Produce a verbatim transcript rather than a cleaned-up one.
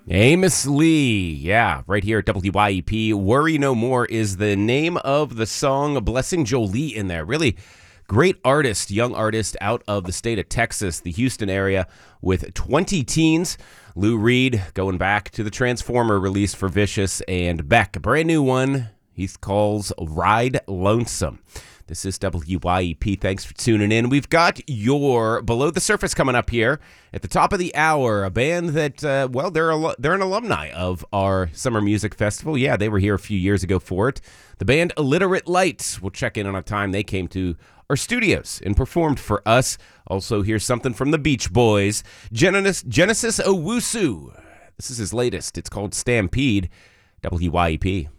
Amos Lee, yeah, right here at W Y E P. Worry No More is the name of the song. Blessing Jolie in there. Really great artist, young artist out of the state of Texas, the Houston area, with twenty teens. Lou Reed going back to the Transformer release for Vicious, and Beck, a brand new one he calls Ride Lonesome. This is W Y E P. Thanks for tuning in. We've got your Below the Surface coming up here at the top of the hour. A band that, uh, well, they're a, they're an alumni of our Summer Music Festival. Yeah, they were here a few years ago for it. The band Illiterate Light. We'll check in on a time they came to our studios and performed for us. Also, here's something from the Beach Boys. Genesis, Genesis Owusu. This is his latest. It's called Stampede. W Y E P.